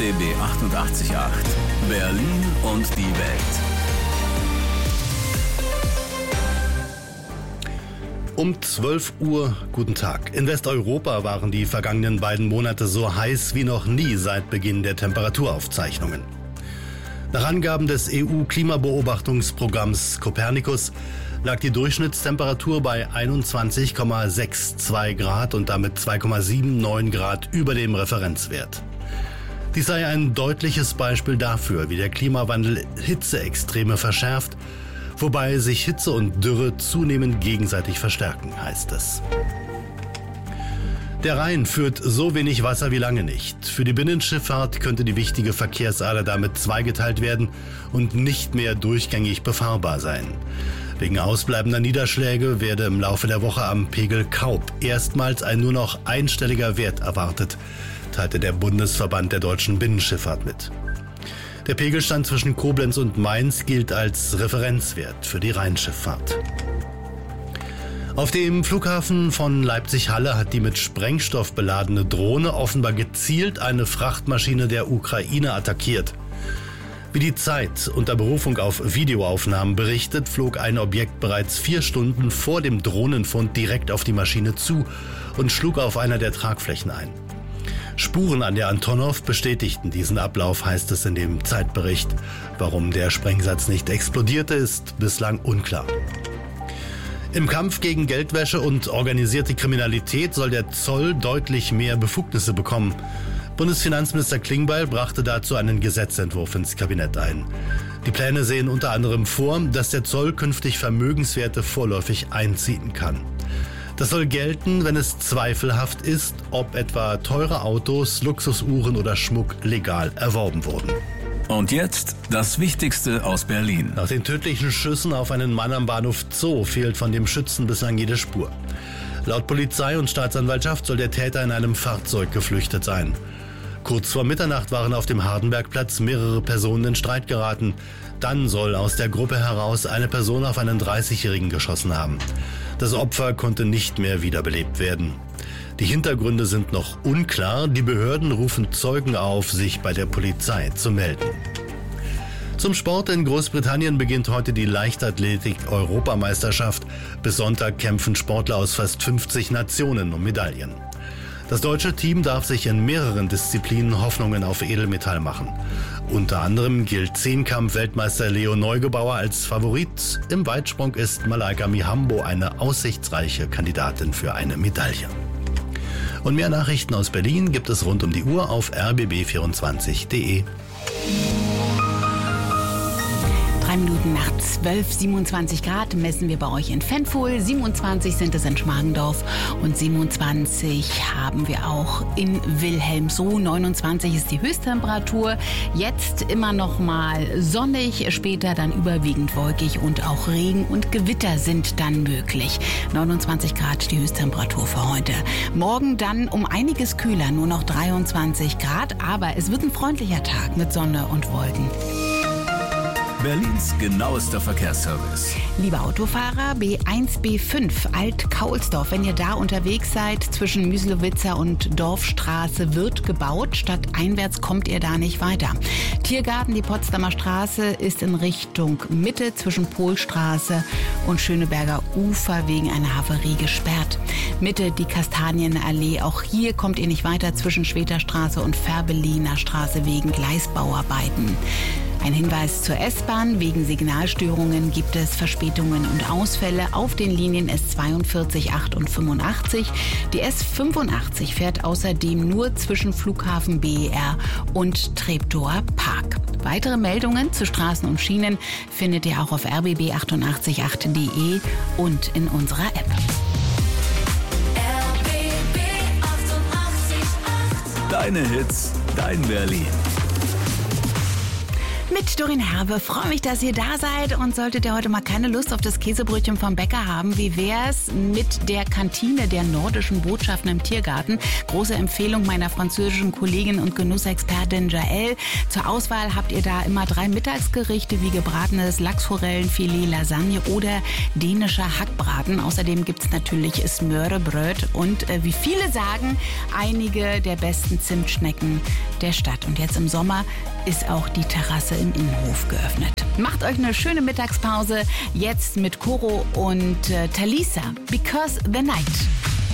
RBB 88.8 Berlin und die Welt. Um 12 Uhr, guten Tag. In Westeuropa waren die vergangenen beiden Monate so heiß wie noch nie seit Beginn der Temperaturaufzeichnungen. Nach Angaben des EU-Klimabeobachtungsprogramms Copernicus lag die Durchschnittstemperatur bei 21,62 Grad und damit 2,79 Grad über dem Referenzwert. Dies sei ein deutliches Beispiel dafür, wie der Klimawandel Hitzeextreme verschärft, wobei sich Hitze und Dürre zunehmend gegenseitig verstärken, heißt es. Der Rhein führt so wenig Wasser wie lange nicht. Für die Binnenschifffahrt könnte die wichtige Verkehrsader damit zweigeteilt werden und nicht mehr durchgängig befahrbar sein. Wegen ausbleibender Niederschläge werde im Laufe der Woche am Pegel Kaup erstmals ein nur noch einstelliger Wert erwartet, teilte der Bundesverband der deutschen Binnenschifffahrt mit. Der Pegelstand zwischen Koblenz und Mainz gilt als Referenzwert für die Rheinschifffahrt. Auf dem Flughafen von Leipzig-Halle hat die mit Sprengstoff beladene Drohne offenbar gezielt eine Frachtmaschine der Ukraine attackiert. Wie die Zeit unter Berufung auf Videoaufnahmen berichtet, flog ein Objekt bereits 4 Stunden vor dem Drohnenfund direkt auf die Maschine zu und schlug auf einer der Tragflächen ein. Spuren an der Antonov bestätigten diesen Ablauf, heißt es in dem Zeitbericht. Warum der Sprengsatz nicht explodierte, ist bislang unklar. Im Kampf gegen Geldwäsche und organisierte Kriminalität soll der Zoll deutlich mehr Befugnisse bekommen. Bundesfinanzminister Klingbeil brachte dazu einen Gesetzentwurf ins Kabinett ein. Die Pläne sehen unter anderem vor, dass der Zoll künftig Vermögenswerte vorläufig einziehen kann. Das soll gelten, wenn es zweifelhaft ist, ob etwa teure Autos, Luxusuhren oder Schmuck legal erworben wurden. Und jetzt das Wichtigste aus Berlin. Nach den tödlichen Schüssen auf einen Mann am Bahnhof Zoo fehlt von dem Schützen bislang jede Spur. Laut Polizei und Staatsanwaltschaft soll der Täter in einem Fahrzeug geflüchtet sein. Kurz vor Mitternacht waren auf dem Hardenbergplatz mehrere Personen in Streit geraten. Dann soll aus der Gruppe heraus eine Person auf einen 30-Jährigen geschossen haben. Das Opfer konnte nicht mehr wiederbelebt werden. Die Hintergründe sind noch unklar. Die Behörden rufen Zeugen auf, sich bei der Polizei zu melden. Zum Sport in Großbritannien beginnt heute die Leichtathletik-Europameisterschaft. Bis Sonntag kämpfen Sportler aus fast 50 Nationen um Medaillen. Das deutsche Team darf sich in mehreren Disziplinen Hoffnungen auf Edelmetall machen. Unter anderem gilt Zehnkampf-Weltmeister Leo Neugebauer als Favorit. Im Weitsprung ist Malaika Mihambo eine aussichtsreiche Kandidatin für eine Medaille. Und mehr Nachrichten aus Berlin gibt es rund um die Uhr auf rbb24.de. 3 Minuten nach 12, 27 Grad messen wir bei euch in Fenfohl, 27 sind es in Schmargendorf und 27 haben wir auch in Wilhelmsruh. 29 ist die Höchsttemperatur, jetzt immer noch mal sonnig, später dann überwiegend wolkig und auch Regen und Gewitter sind dann möglich. 29 Grad die Höchsttemperatur für heute. Morgen dann um einiges kühler, nur noch 23 Grad, aber es wird ein freundlicher Tag mit Sonne und Wolken. Berlins genauester Verkehrsservice. Liebe Autofahrer, B1, B5, Alt-Kaulsdorf, wenn ihr da unterwegs seid, zwischen Müslowitzer und Dorfstraße wird gebaut. Stadteinwärts kommt ihr da nicht weiter. Tiergarten, die Potsdamer Straße, ist in Richtung Mitte zwischen Polstraße und Schöneberger Ufer wegen einer Havarie gesperrt. Mitte die Kastanienallee, auch hier kommt ihr nicht weiter zwischen Schweterstraße und Färbeliner Straße wegen Gleisbauarbeiten. Ein Hinweis zur S-Bahn. Wegen Signalstörungen gibt es Verspätungen und Ausfälle auf den Linien S42, 8 und 85. Die S85 fährt außerdem nur zwischen Flughafen BER und Treptower Park. Weitere Meldungen zu Straßen und Schienen findet ihr auch auf rbb888.de und in unserer App. RBB 88.8. Deine Hits, dein Berlin. Mit Doreen Herbe. Freue mich, dass ihr da seid, und solltet ihr heute mal keine Lust auf das Käsebrötchen vom Bäcker haben, wie wär's mit der Kantine der nordischen Botschaften im Tiergarten? Große Empfehlung meiner französischen Kollegin und Genussexpertin Jael. Zur Auswahl habt ihr da immer 3 Mittagsgerichte wie gebratenes Lachsforellenfilet, Lasagne oder dänischer Hackbraten. Außerdem gibt's natürlich Smørrebrød und wie viele sagen, einige der besten Zimtschnecken der Stadt. Und jetzt im Sommer ist auch die Terrasse im Innenhof geöffnet. Macht euch eine schöne Mittagspause jetzt mit Koro und Talisa, Because the Night.